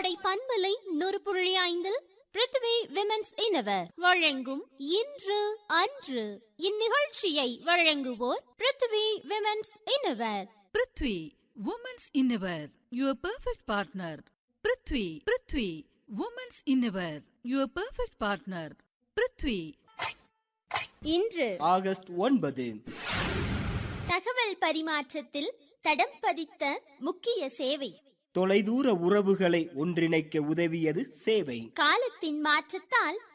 கோடை பண்பலை 100.5 பிருத்வி விமென்ஸ் இன்னவர் வழங்கும் இன்று அன்று. இந்நிகழ்ச்சியை வழங்குவோர் Prithvi women's இன்னவர். Prithvi women's இன்னவர், your perfect partner. Prithvi women's இன்னவர், your perfect partner. Prithvi. இன்று ஆகஸ்ட் 9. தகவல் பரிமாற்றத்தில் தடம் பதித்த முக்கிய சேவை. தொலைதூர உறவுகளை ஒன்றிணைக்க உதவியது சேவை. காலத்தின் மாற்றத்தால்